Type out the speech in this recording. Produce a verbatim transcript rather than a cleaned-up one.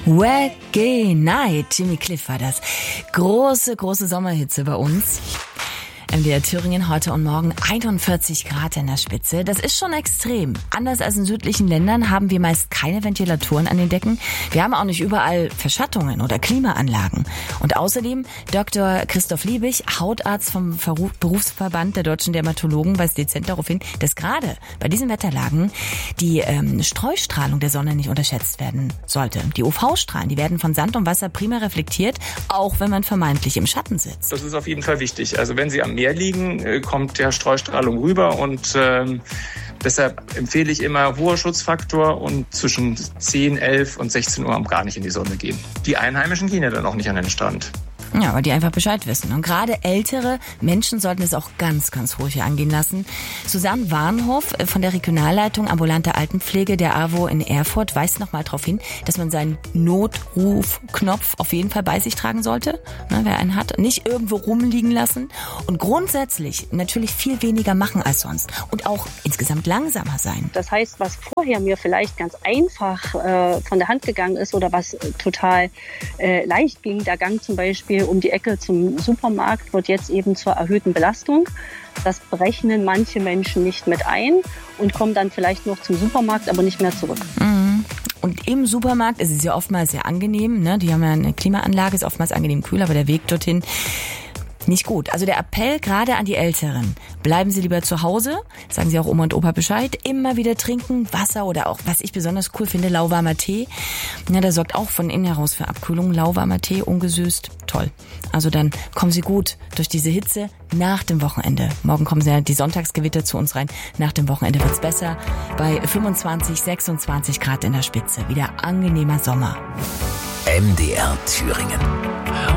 Wacky Night, Jimmy Cliff war das. Große, große Sommerhitze bei uns. M D R Thüringen heute und morgen einundvierzig Grad in der Spitze. Das ist schon extrem. Anders als in südlichen Ländern haben wir meist keine Ventilatoren an den Decken. Wir haben auch nicht überall Verschattungen oder Klimaanlagen. Und außerdem Doktor Christoph Liebig, Hautarzt vom Berufsverband der deutschen Dermatologen, weist dezent darauf hin, dass gerade bei diesen Wetterlagen die ähm, Streustrahlung der Sonne nicht unterschätzt werden sollte. Die U V-Strahlen, die werden von Sand und Wasser prima reflektiert, auch wenn man vermeintlich im Schatten sitzt. Das ist auf jeden Fall wichtig. Also wenn Sie am Meer liegen, kommt der Streustrahlung rüber und ähm, deshalb empfehle ich immer hoher Schutzfaktor und zwischen zehn, elf und sechzehn Uhr gar nicht in die Sonne gehen. Die Einheimischen gehen ja dann auch nicht an den Strand. Ja, weil die einfach Bescheid wissen. Und gerade ältere Menschen sollten es auch ganz, ganz ruhig angehen lassen. Susanne Warnhof von der Regionalleitung Ambulante Altenpflege der A W O in Erfurt weist nochmal darauf hin, dass man seinen Notrufknopf auf jeden Fall bei sich tragen sollte, ne, wer einen hat. Nicht irgendwo rumliegen lassen. Und grundsätzlich natürlich viel weniger machen als sonst. Und auch insgesamt langsamer sein. Das heißt, was vorher mir vielleicht ganz einfach äh, von der Hand gegangen ist oder was äh, total äh, leicht ging, der Gang zum Beispiel um die Ecke zum Supermarkt, wird jetzt eben zur erhöhten Belastung. Das berechnen manche Menschen nicht mit ein und kommen dann vielleicht noch zum Supermarkt, aber nicht mehr zurück. Mhm. Und im Supermarkt ist es ja oftmals sehr angenehm, ne? Die haben ja eine Klimaanlage, ist oftmals angenehm kühl, aber der Weg dorthin nicht gut. Also der Appell gerade an die Älteren. Bleiben Sie lieber zu Hause, sagen Sie auch Oma und Opa Bescheid. Immer wieder trinken, Wasser oder auch, was ich besonders cool finde, lauwarmer Tee. Ja, der sorgt auch von innen heraus für Abkühlung. Lauwarmer Tee, ungesüßt, toll. Also dann kommen Sie gut durch diese Hitze nach dem Wochenende. Morgen kommen ja die Sonntagsgewitter zu uns rein. Nach dem Wochenende wird's besser. Bei fünfundzwanzig, sechsundzwanzig Grad in der Spitze. Wieder angenehmer Sommer. M D R Thüringen.